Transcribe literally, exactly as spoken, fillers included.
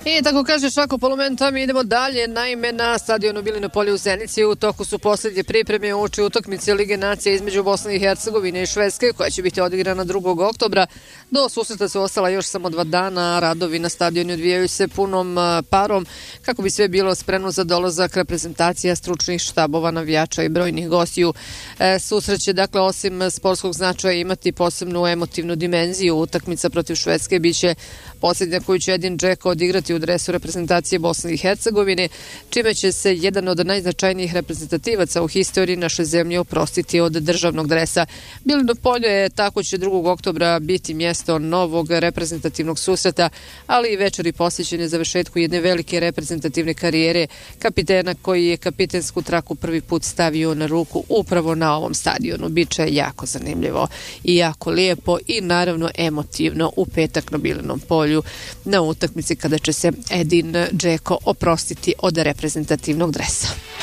I tako kaže Šako Polomenta, mi idemo dalje. Naime, na stadionu Bilino polje u Zenici u toku su posljednje pripreme uoči utakmice Lige nacija između Bosne i Hercegovine i Švedske, koja će biti odigrana drugog oktobra. Do susreta su ostala još samo dva dana, a radovi na stadionu odvijaju se punom parom kako bi sve bilo spremno za dolazak reprezentacija, stručnih štabova, navijača i brojnih gostiju. E, susret će, dakle, osim sportskog značaja imati posebnu emotivnu dimenziju. Utakmica protiv Švedske biće posljednja koju će Edin Džeko odigrati u dresu reprezentacije Bosne i Hercegovine, čime će se jedan od najznačajnijih reprezentativaca u historiji naše zemlje oprostiti od državnog dresa. Bilino polje tako će drugog oktobra biti mjesto novog reprezentativnog susreta, ali i večeri posvećene završetku jedne velike reprezentativne karijere kapitena koji je kapitensku traku prvi put stavio na ruku upravo na ovom stadionu. Biće jako zanimljivo i jako lijepo i naravno emotivno u petak na Bilinom polju na utakmici kada će se Edin Džeko oprostiti od reprezentativnog dresa.